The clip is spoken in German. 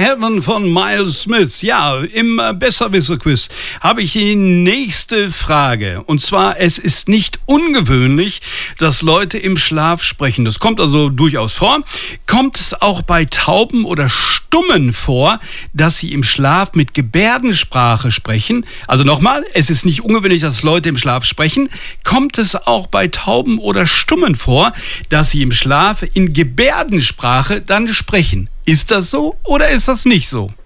Heaven von Miles Smith. Ja, im Besserwisser-Quiz habe ich die nächste Frage. Und zwar, es ist nicht ungewöhnlich, dass Leute im Schlaf sprechen. Das kommt also durchaus vor. Kommt es auch bei Tauben oder Stummen vor, dass sie im Schlaf mit Gebärdensprache sprechen? Also nochmal, es ist nicht ungewöhnlich, dass Leute im Schlaf sprechen. Kommt es auch bei Tauben oder Stummen vor, dass sie im Schlaf in Gebärdensprache dann sprechen? Ist das so oder ist das nicht so?